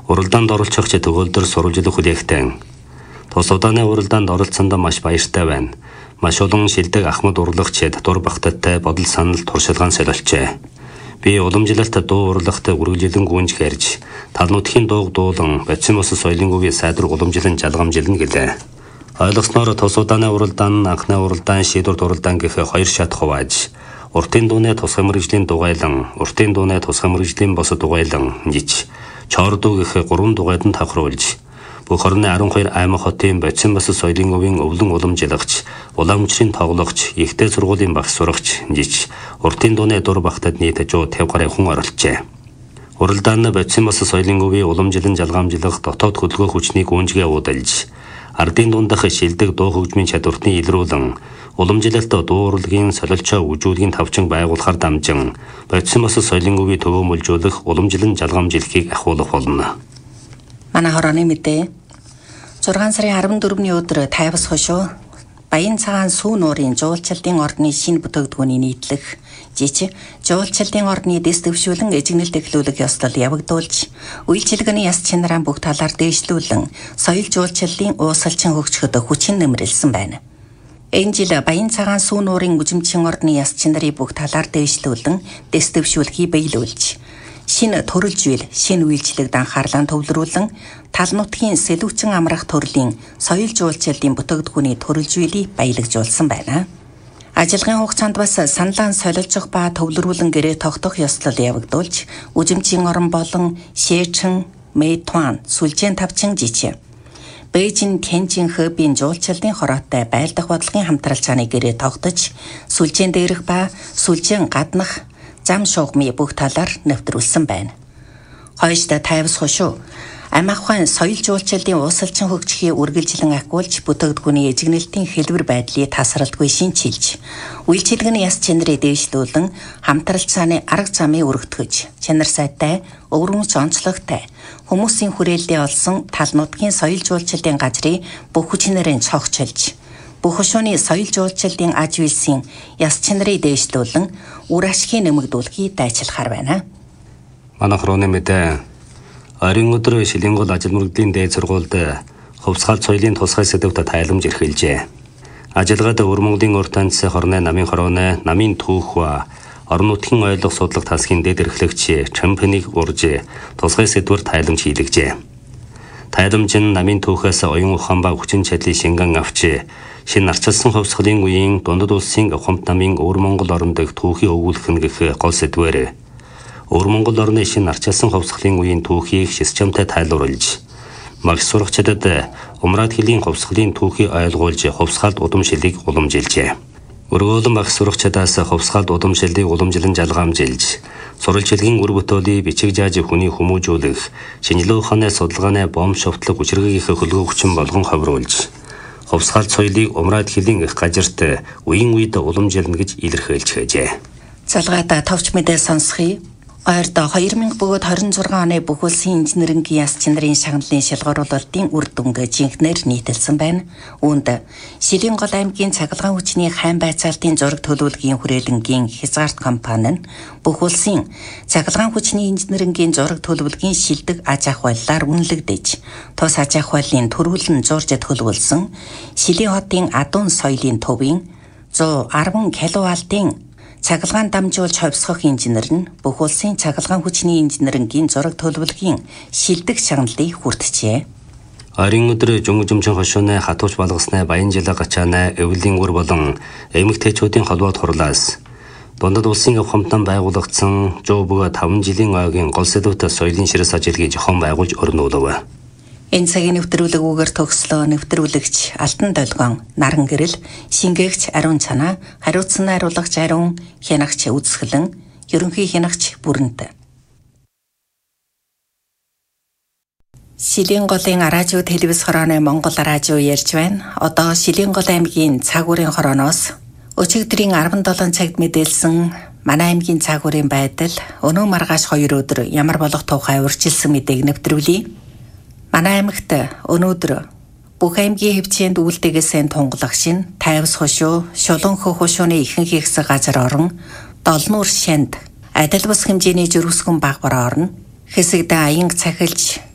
Уралдаанд оролцогч төгөөлдөр сурвалжлах хүлээгтэн. Тус удааны уралдаанд оролцсонд маш баяртай байна. Маш олон шилдэг Ахмад урлагчид дур багтаттай бодол санал туршилгаан солилцжээ. Би уламжлалт дуу урлагт үргэлжлэн гүнж гэрж, тал нутгийн дууг дуулан, бодсон бос соёлын өвийн сайдвар уламжлан жалгамжилна гэлээ. Ойлгосноор тус удааны уралдаан, анхны уралдаан, шийдвэрт уралдаан гэх хоёр шат хувааж, уртын дууны тусгай мэргэжлийн дугайлан, уртын дууны тусгай мэргэжлийн бос дугайлан жиж, чордуу гэх гурван дугайд нь тавхруулж, бүх орны 12 аймаг хотын бодсон бос соёлын өвийн өвлөн уламжлагч, уламжлалын тоглогч, ихтэй сургуулийн багш сурагч жиж, уртын дууны дур багтад нийт 150 гаруй хүн оролцжээ. Уралдаанд бодсон бос соёлын өвийн уламжлан жалгамжлах дотоод хөдөлгөөн хүчнийг гүнжгээ уудалж, ардын дундах шилдэг дуу хөгжмийн чадвартны илрүүлэн, уламжлалт дуу урлагийн солилцоо үжүүлгийн тавчинг байгуулахаар дамжин, бодсон бос соёлын өвийн төвөөмөлжүүлэх уламжлан жалгамжилхийг ахиулах болно. Манай хорооны мэдээ 6 сарын 14-ний өдөр тайвас хошуу Баян цагаан сүү нуурын жуулчлалын ордны шинэ бүтээгдэхүүний нийтлэх жиж жуулчлалын ордны дэс дэвшүүлэн эжигнэлт эхлүүлэх ёслол явагдуулж үйлчилгээний яс чинараа бүх талаар дээшлүүлэн соёл жуулчлалын уусалчин хөгжөхөд хүчин нэмрэлсэн байна. Энэ жил Баян цагаан сүү нуурын үжимчин ордны яс чинарыг бүх талаар дээшлүүлэн дэс дэвшүүлэхийг биелүүлж шинэ төрөлжил, шинэ үйлчлэгт анхаарлаа төвлөрүүлэн тал нутгийн сэлүүчин амрах төрлийн соёл жуулчлалын бүтээгдэхүүний төрөлжүүлийг баялагжуулсан байна. Ажиллагааны хугацаанд бас саналаан солилцох ба төвлөрүүлэн гэрээ тогтоох ёслол явагдуулж, үжимчин орон болон Шээчин, Мэйтуан, Сүлжээн тавчин жичээ. Бээжин, Тянжин, Хэбийн жуулчлалын хороотой байлдах бодлогын хамтралцааны гэрээ тогтож, Сүлжээн дээрх ба Сүлжээн гаднах зам шугамын бүх талаар нэвтрүүлсэн байна. Хойшд тайвас хошуу амь ахуйн соёл жуулчлалын уусалчин хөгжихийг үргэлжлэн ахиулж бүтээгдэхүүний эжигнэлтийн хэлбэр байдлыг тасралтгүй шинчилж, үйлчилгээний яс чинарыг дээшлүүлэн хамтралцааны арга замыг өргөтгөж, чанар сайтай, өвөрмөц онцлогтой хүмүүсийн хүрээлэлд олсон тал нутгийн соёл жуулчлалын газрыг бүх хүчнэрийн цогцолж, бүх хошууны соёл жуулчлалын аж үйлсийн яс чинарыг дээшлүүлэн үр ашгийг нэмэгдүүлэхийг дайчилахаар байна. Манай хорооны мэдээ орон өдөр Шилэнгол ажил мөрөгдлийн дээд сургуульд хувьсгал соёлын тусгай сэдвүүдэд тайламж эрхэлжээ. Ажиллагаад Өвөр Монголын урт таньц хорны намын хорооны намын түүх ба орон нутгийн ойлгох судлах тасгийн дэд эрхлэгч Чампиныг урж тусгай сэдвэр тайламж хийлгэжээ. Тайламж нь намын түүхээс оюун ухаан ба хүчин чадлыг шингэн авч шинэ арчилсан хувьсгалын үеийн дундад улсын ухамт намын Өвөр Монгол орон дэх түүхийг өгүүлэх нь гэх гол сэдвээр Өвөр Монгол орны шинэ арчилсан хувьсгалын үеийн түүхийг системтэй тайлбарлаж, магш сурагчдад Умраад хэлний хувьсгалын түүхийг ойлгуулж хувьсгалд удамшилыг уламжилжээ. Өргөөлөн багш сурагчдаас хувьсгалд удамшилыг уламжлан жалгамжилж, сурвалжилгийн үр бүтээлийг бичиг зааж хүний хүмүүжүүлэх, шинжилгээ ухааны судалгааны бомб шовтлог хүчирхэг их хөлгөө хүчин болгон ховруулж, хувьсгал соёлыг Умраад хэлний их газарт үеийн үед уламжилна гэж илэрхийлж хэжээ. Залгаата товч мэдээ сонсхий. Ойрд 2026 оны бүх улсын инженерингийн яс чинарын шагналын шалгаруулалтын үр дүнг жинхнээр нийтэлсэн байна. Үүнд Шилэнгол аймгийн цахилгаан хүчний хайн байцаалтын зураг төлөвлөгийн хүрээлэнгийн хязгаарт компани нь бүх улсын цахилгаан хүчний инженерингийн зураг төлөвлөгийн шилдэг аж ахуйллаар үнэлэгдэж, тус аж ахуйлын төрүүлэн зурж төлөвлөсөн Шилийн хотын Адуун соёлын төвийн 110 кВт-ийн цахилгаан дамжуулж хувьсгах инженер нь бүх улсын цахилгаан хүчний инженерингийн зураг төлөвлөгийн шилдэг шагналыг хүртжээ. Орон өдөр жумжумчин хошууны хатууч балгасны Баян жилэ гачааны эвлийн үр болон эмэгтэйчүүдийн холбоод хурлаас дундад улсын ухамтан байгуулагдсан 105 жилийн ойгийн гол сэдвүүдэд соёлын ширээс ажиллагийг жохон байгуулж өрнүүлв. Энэ цагийн нэвтрүүлэг төгслөө нэвтрүүлэгч Алтан Долгон, Наран Гэрэл, шингээгч Ариун Цанаа, хариуцсан найруулагч Ариун, хянагч Үзэсгэлэн, ерөнхий хянагч Бүрэнт. Шилэнголын радио телевиз хорооны Монгол радио ярьж байна. Одоо Шилэнгол аймгийн цаагүрийн хорооноос өчигдрийн 17 цагт мэдээлсэн манай аймгийн цаагүрийн байдал өнөө маргааш 2 өдөр ямар болох тухай урьдчилсан мэдээг нэвтрүүлье. Манай аймагт өнөөдөр бүх аймгийн хэмжээнд үйлдэгээс тунгалах шин тайвас хошуу, шулуун хөх хошууны ихэнх хэсэг газар орон, долнуур шанд адил бус хэмжээний жиргсгэн багбар орно. Хэсэгдээ аянг цахилж